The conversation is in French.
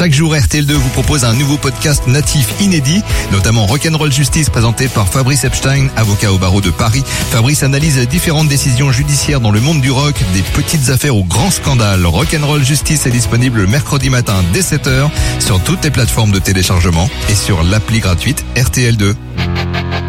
Chaque jour, RTL2 vous propose un nouveau podcast natif inédit, notamment Rock'n'Roll Justice présenté par Fabrice Epstein, avocat au barreau de Paris. Fabrice analyse différentes décisions judiciaires dans le monde du rock, des petites affaires aux grands scandales. Rock'n'Roll Justice est disponible le mercredi matin dès 7h sur toutes les plateformes de téléchargement et sur l'appli gratuite RTL2.